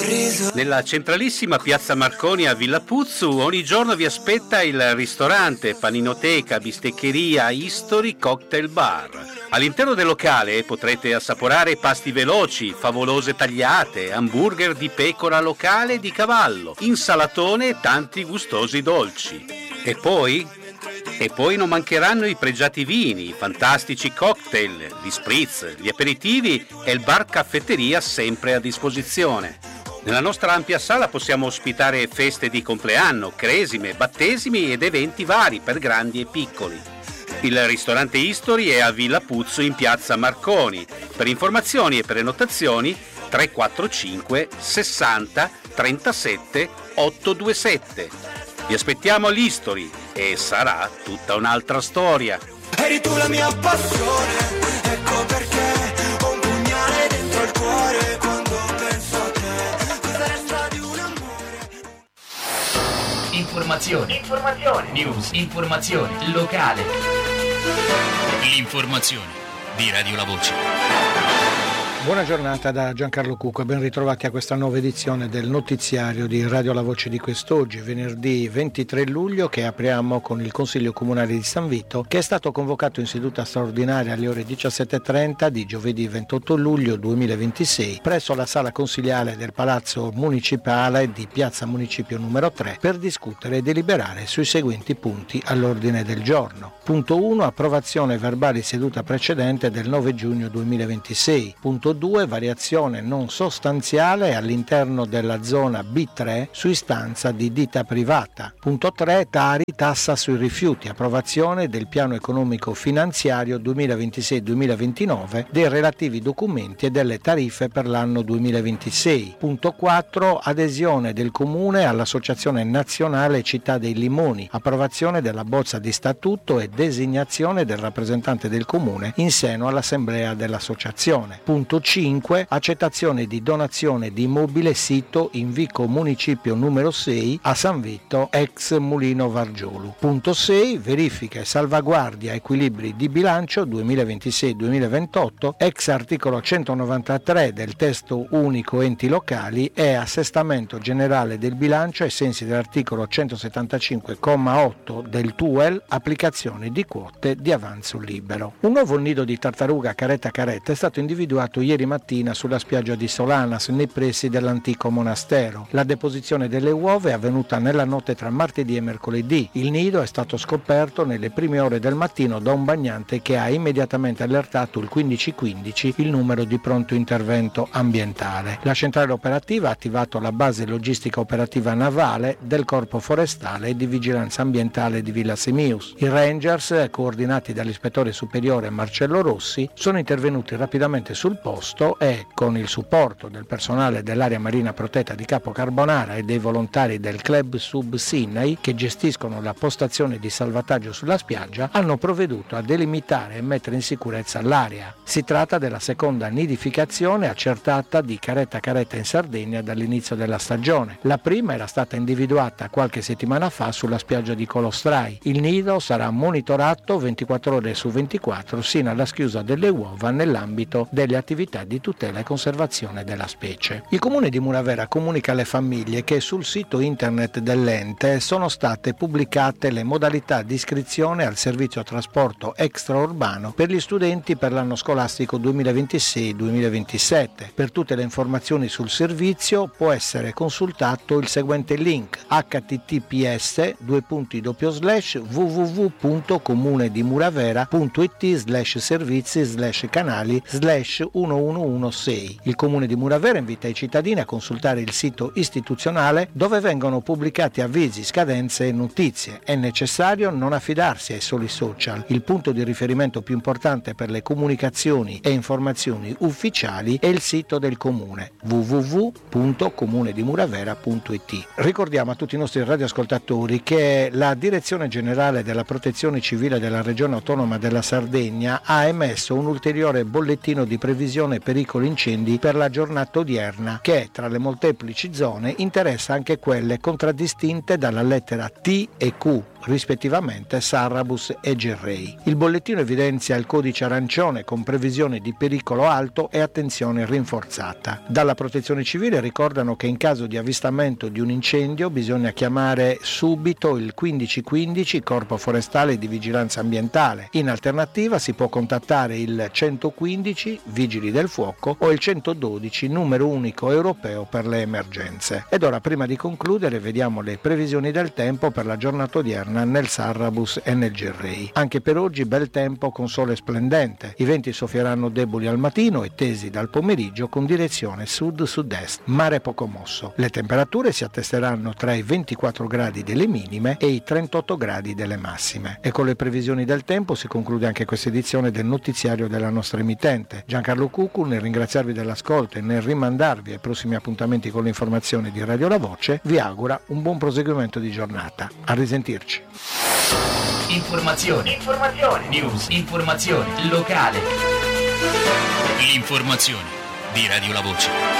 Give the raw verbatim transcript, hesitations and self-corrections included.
sorriso. Nella centralissima piazza Marconi a Villa Puzzu ogni giorno vi aspetta il ristorante, paninoteca, bisteccheria History Cocktail Bar. All'interno del locale potrete assaporare pasti veloci, favolose tagliate, hamburger di pecora locale e di cavallo, insalatone e tanti gustosi dolci. E poi? E poi non mancheranno i pregiati vini, i fantastici cocktail, gli spritz, gli aperitivi e il bar caffetteria sempre a disposizione. Nella nostra ampia sala possiamo ospitare feste di compleanno, cresime, battesimi ed eventi vari per grandi e piccoli. Il ristorante History è a Villa Puzzu in piazza Marconi. Per informazioni e prenotazioni tre quattro cinque sessanta trentasette ottocentoventisette. Vi aspettiamo all'History e sarà tutta un'altra storia. Eri tu la mia passione, ecco perché ho un pugnale dentro il cuore quando penso a te. Cosa resta di un amore? Informazioni, informazioni, news, informazioni, locale. L'informazione di Radio La Voce. Buona giornata da Giancarlo Cucco e ben ritrovati a questa nuova edizione del notiziario di Radio La Voce di quest'oggi, venerdì ventitré luglio, che apriamo con il Consiglio Comunale di San Vito, che è stato convocato in seduta straordinaria alle ore diciassette e trenta di giovedì ventotto luglio duemilaventisei presso la sala consiliare del Palazzo Municipale di Piazza Municipio numero tre per discutere e deliberare sui seguenti punti all'ordine del giorno. Punto uno. Approvazione verbali seduta precedente del nove giugno duemilaventisei. Punto due. Variazione non sostanziale all'interno della zona B tre su istanza di ditta privata. Punto tre. Tari, tassa sui rifiuti. Approvazione del piano economico finanziario duemilaventisei duemilaventinove, dei relativi documenti e delle tariffe per l'anno duemilaventisei. Punto quattro. Adesione del Comune all'Associazione Nazionale Città dei Limoni. Approvazione della bozza di statuto e designazione del rappresentante del Comune in seno all'Assemblea dell'Associazione. Punto cinque. Accettazione di donazione di immobile sito in Vico Municipio numero sei a San Vito, ex Mulino Vargiolu. Punto sei. Verifica e salvaguardia equilibri di bilancio duemilaventisei duemilaventotto, ex articolo centonovantatré del testo unico enti locali e assestamento generale del bilancio ai sensi dell'articolo centosettantacinque comma otto del T U E L, applicazione di quote di avanzo libero. Un nuovo nido di tartaruga caretta caretta è stato individuato ieri mattina sulla spiaggia di Solanas, nei pressi dell'antico monastero. La deposizione delle uova è avvenuta nella notte tra martedì e mercoledì. Il nido è stato scoperto nelle prime ore del mattino da un bagnante che ha immediatamente allertato il quindici quindici, il numero di pronto intervento ambientale. La centrale operativa ha attivato la base logistica operativa navale del Corpo Forestale e di Vigilanza Ambientale di Villa Simius. I Rangers, coordinati dall'ispettore superiore Marcello Rossi, sono intervenuti rapidamente sul posto e, con il supporto del personale dell'area marina protetta di Capo Carbonara e dei volontari del Club Sub Sinai, che gestiscono la postazione di salvataggio sulla spiaggia, hanno provveduto a delimitare e mettere in sicurezza l'area. Si tratta della seconda nidificazione accertata di caretta caretta in Sardegna dall'inizio della stagione. La prima era stata individuata qualche settimana fa sulla spiaggia di Colostrai. Il nido sarà monitorato ventiquattro ore su ventiquattro sino alla schiusa delle uova nell'ambito delle attività di tutela e conservazione della specie. Il Comune di Muravera comunica alle famiglie che sul sito internet dell'ente sono state pubblicate le modalità di iscrizione al servizio trasporto extraurbano per gli studenti per l'anno scolastico duemilaventisei duemilaventisette. Per tutte le informazioni sul servizio può essere consultato il seguente link: h t t p s due punti doppio slash w w w punto comune di muravera punto i t slash servizi slash canali slash uno uno uno sei. Il Comune di Muravera invita i cittadini a consultare il sito istituzionale dove vengono pubblicati avvisi, scadenze e notizie. È necessario non affidarsi ai soli social. Il punto di riferimento più importante per le comunicazioni e informazioni ufficiali è il sito del Comune w w w punto comune di muravera punto i t. Ricordiamo a tutti i nostri radioascoltatori che la Direzione Generale della Protezione Civile della Regione Autonoma della Sardegna ha emesso un ulteriore bollettino di previsione attenzione pericolo incendi per la giornata odierna, che tra le molteplici zone interessa anche quelle contraddistinte dalla lettera T e Q, rispettivamente Sarrabus e Gerrei. Il bollettino evidenzia il codice arancione con previsione di pericolo alto e attenzione rinforzata. Dalla Protezione Civile ricordano che in caso di avvistamento di un incendio bisogna chiamare subito il quindici quindici, Corpo Forestale di Vigilanza Ambientale. In alternativa si può contattare il centoquindici, Vigili del Fuoco, o il centododici, numero unico europeo per le emergenze. Ed ora, prima di concludere, vediamo le previsioni del tempo per la giornata odierna nel Sarrabus e nel Gerrei. Anche per oggi bel tempo con sole splendente. I venti soffieranno deboli al mattino e tesi dal pomeriggio con direzione sud-sud-est, mare poco mosso. Le temperature si attesteranno tra i ventiquattro gradi delle minime e i trentotto gradi delle massime. E con le previsioni del tempo si conclude anche questa edizione del notiziario della nostra emittente. Giancarlo Cucu, nel ringraziarvi dell'ascolto e nel rimandarvi ai prossimi appuntamenti con le informazioni di Radio La Voce, vi augura un buon proseguimento di giornata. A risentirci. Informazione, informazione, news, informazione locale. L'informazione di Radio La Voce.